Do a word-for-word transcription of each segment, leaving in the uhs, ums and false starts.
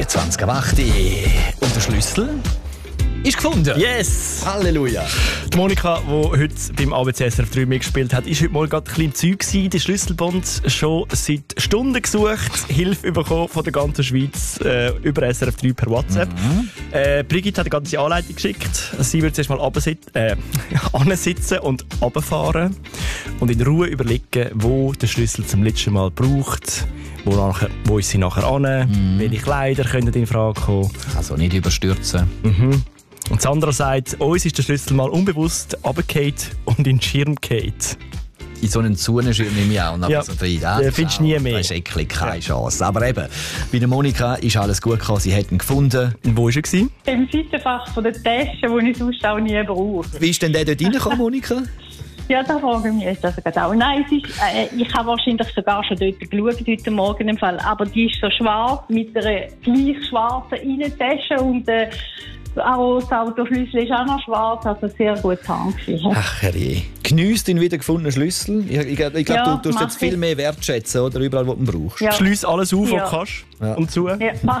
vierundzwanzig ab acht. Und der Schlüssel ist gefunden. Yes! Halleluja. Die Monika, die heute beim A B C S R F drei mitgespielt hat, ist heute Morgen gerade ein bisschen im Zeug gewesen. Den Schlüsselbund schon seit Stunden gesucht. Hilfe bekommen von der ganzen Schweiz äh, über S R F drei per WhatsApp. Mhm. Äh, Brigitte hat eine ganze Anleitung geschickt. Sie wird zuerst mal ansitzen äh, und runterfahren und in Ruhe überlegen, wo der Schlüssel zum letzten Mal braucht. Wo, nachher, wo ist sie nachher an? Mhm. Welche Kleider können in Frage kommen? Also nicht überstürzen. Mhm. Und Sandra sagt, uns ist der Schlüssel mal unbewusst runtergefallen und in den Schirm gefallen. In so einen Zunenschirm nehme ich auch noch ja, so drin. Das den findest du nie mehr. Das ist eklig, keine ja. Chance. Aber eben, bei der Monika ist alles gut gekommen, sie hat ihn gefunden. Und wo war er? Im Seitenfach von der Tasche, die ich sonst auch nie brauche. Wie ist denn der dort reingekommen, Monika? Ja, da frage ich mich jetzt also gerade auch. Nein, es ist, äh, ich habe wahrscheinlich sogar schon dort geschaut, heute Morgen im Fall. Aber die ist so schwarz, mit einer gleich schwarzen Innentasche und äh, auch das Autoschlüssel ist auch noch schwarz, also sehr gut angeschrieben. Ach herrje. Geniesst den wiedergefundenen Schlüssel. Ich, ich, ich glaube, ja, du tust jetzt viel mehr wertschätzen, oder? Überall, wo du ihn brauchst. Ja. Schließ alles auf, ja. was du kannst. Ja. Und zu. Ja, mach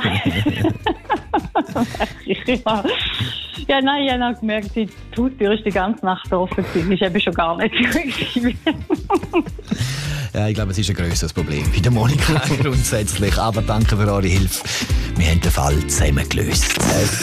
ich. ja. Ja, nein, ich habe auch gemerkt, die Haustür ist die ganze Nacht offen gewesen. Ich habe schon gar nicht gewusst. Ja, ich glaube, es ist ein grösseres Problem bei der Monika grundsätzlich. Aber danke für eure Hilfe. Wir haben den Fall zusammen gelöst.